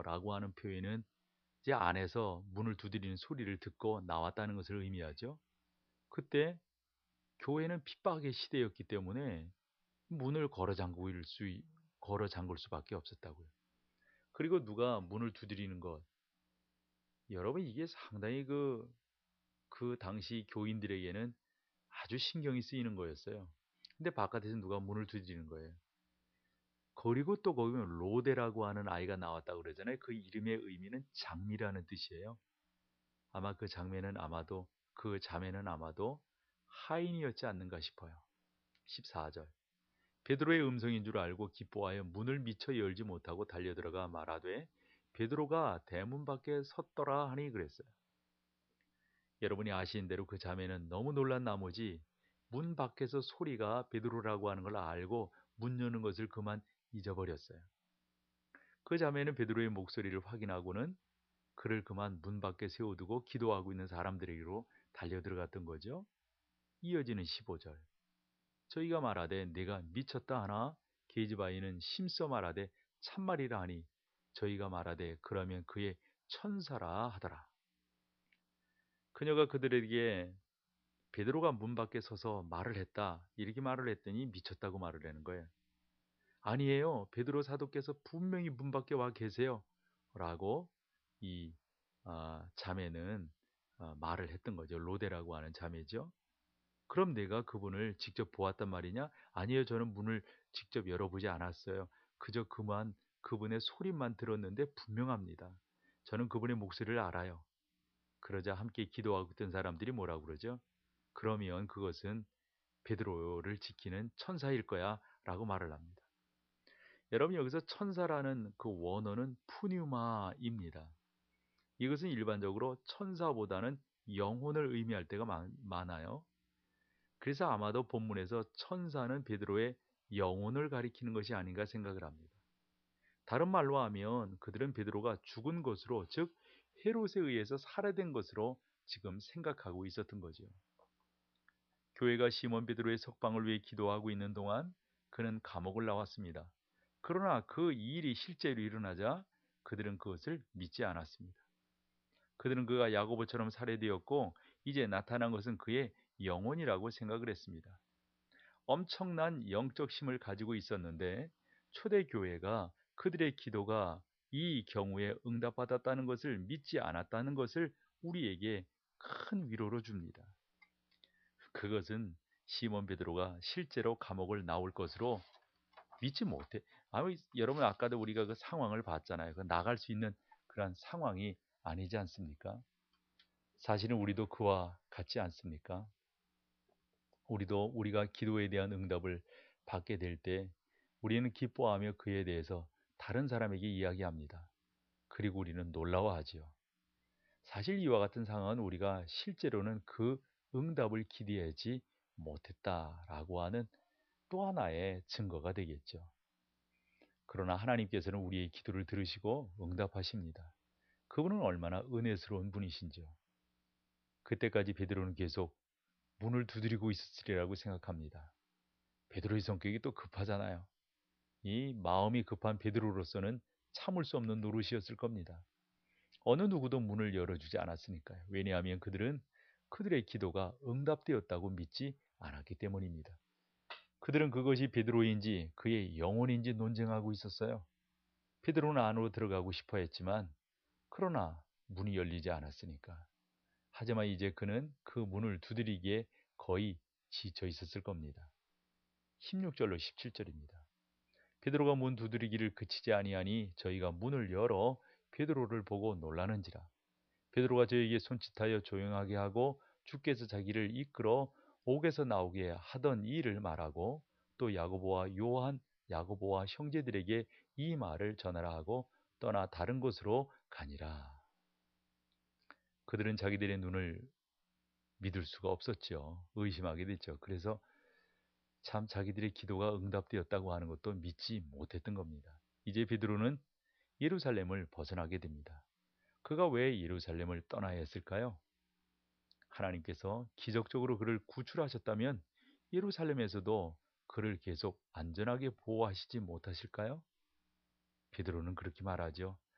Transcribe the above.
라고 하는 표현은 이제 안에서 문을 두드리는 소리를 듣고 나왔다는 것을 의미하죠. 그때 교회는 핍박의 시대였기 때문에 문을 걸어 잠글 수밖에 없었다고요. 그리고 누가 문을 두드리는 것, 여러분 이게 상당히 그 당시 교인들에게는 아주 신경이 쓰이는 거였어요. 근데 바깥에서 누가 문을 두드리는 거예요. 그리고 또 거기 보면 로데라고 하는 아이가 나왔다고 그러잖아요. 그 이름의 의미는 장미라는 뜻이에요. 아마 그 자매는 아마도 하인이었지 않는가 싶어요. 14절. 베드로의 음성인 줄 알고 기뻐하여 문을 미처 열지 못하고 달려들어가 말하되 베드로가 대문 밖에 섰더라 하니 그랬어요. 여러분이 아시는 대로 그 자매는 너무 놀란 나머지 문 밖에서 소리가 베드로라고 하는 걸 알고 문 여는 것을 그만 잊어버렸어요. 그 자매는 베드로의 목소리를 확인하고는 그를 그만 문 밖에 세워두고 기도하고 있는 사람들에게로 달려들어갔던 거죠. 이어지는 15절. 저희가 말하되 내가 미쳤다 하나 게이즈바이는 심써 말하되 참말이라 하니 저희가 말하되 그러면 그의 천사라 하더라. 그녀가 그들에게 베드로가 문 밖에 서서 말을 했다 이렇게 말을 했더니 미쳤다고 말을 하는 거예요. 아니에요. 베드로 사도께서 분명히 문 밖에 와 계세요. 라고 이 자매는 말을 했던 거죠. 로데라고 하는 자매죠. 그럼 내가 그분을 직접 보았단 말이냐? 아니에요. 저는 문을 직접 열어보지 않았어요. 그저 그분의 소리만 들었는데 분명합니다. 저는 그분의 목소리를 알아요. 그러자 함께 기도하고 있던 사람들이 뭐라고 그러죠? 그러면 그것은 베드로를 지키는 천사일 거야 라고 말을 합니다. 여러분 여기서 천사라는 그 원어는 푸뉴마입니다. 이것은 일반적으로 천사보다는 영혼을 의미할 때가 많아요. 그래서 아마도 본문에서 천사는 베드로의 영혼을 가리키는 것이 아닌가 생각을 합니다. 다른 말로 하면 그들은 베드로가 죽은 것으로, 즉 헤롯에 의해서 살해된 것으로 지금 생각하고 있었던 거죠. 교회가 시몬 베드로의 석방을 위해 기도하고 있는 동안 그는 감옥을 나왔습니다. 그러나 그 일이 실제로 일어나자 그들은 그것을 믿지 않았습니다. 그들은 그가 야고보처럼 살해되었고 이제 나타난 것은 그의 영혼이라고 생각을 했습니다. 엄청난 영적 힘을 가지고 있었는데 초대교회가 그들의 기도가 이 경우에 응답받았다는 것을 믿지 않았다는 것을 우리에게 큰 위로로 줍니다. 그것은 시몬 베드로가 실제로 감옥을 나올 것으로 믿지 못해. 여러분 아까도 우리가 그 상황을 봤잖아요. 그 나갈 수 있는 그런 상황이 아니지 않습니까? 사실은 우리도 그와 같지 않습니까? 우리가 기도에 대한 응답을 받게 될 때 우리는 기뻐하며 그에 대해서 다른 사람에게 이야기합니다. 그리고 우리는 놀라워하지요. 사실 이와 같은 상황은 우리가 실제로는 그 응답을 기대하지 못했다라고 하는 또 하나의 증거가 되겠죠. 그러나 하나님께서는 우리의 기도를 들으시고 응답하십니다. 그분은 얼마나 은혜스러운 분이신지요. 그때까지 베드로는 계속 문을 두드리고 있으리라고 생각합니다. 베드로의 성격이 또 급하잖아요. 이 마음이 급한 베드로로서는 참을 수 없는 노릇이었을 겁니다. 어느 누구도 문을 열어주지 않았으니까요. 왜냐하면 그들은 그들의 기도가 응답되었다고 믿지 않았기 때문입니다. 그들은 그것이 베드로인지 그의 영혼인지 논쟁하고 있었어요. 베드로는 안으로 들어가고 싶어 했지만 그러나 문이 열리지 않았으니까. 하지만 이제 그는 그 문을 두드리기에 거의 지쳐 있었을 겁니다. 16절로 17절입니다. 베드로가 문 두드리기를 그치지 아니하니 저희가 문을 열어 베드로를 보고 놀라는지라. 베드로가 저에게 손짓하여 조용하게 하고 주께서 자기를 이끌어 옥에서 나오게 하던 일을 말하고 또 야고보와 형제들에게 이 말을 전하라 하고 떠나 다른 곳으로 가니라. 그들은 자기들의 눈을 믿을 수가 없었죠. 의심하게 됐죠. 그래서 참 자기들의 기도가 응답되었다고 하는 것도 믿지 못했던 겁니다. 이제 베드로는 예루살렘을 벗어나게 됩니다. 그가 왜 예루살렘을 떠나야 했을까요? 하나님께서 기적적으로 그를 구출하셨다면 예루살렘에서도 그를 계속 안전하게 보호하시지 못하실까요? 베드로는 그렇게 말하죠.